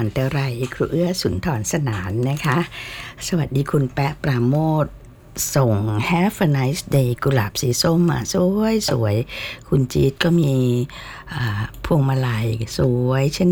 รเตไรครูเอื้อสุนทรสนานนะคะสวัสดีคุณแปะปราโมทส่ง Have a nice day กุหลาบสีส้มมาสวยคุณจี๊ดก็มีพวงมาลัยสวยเช่น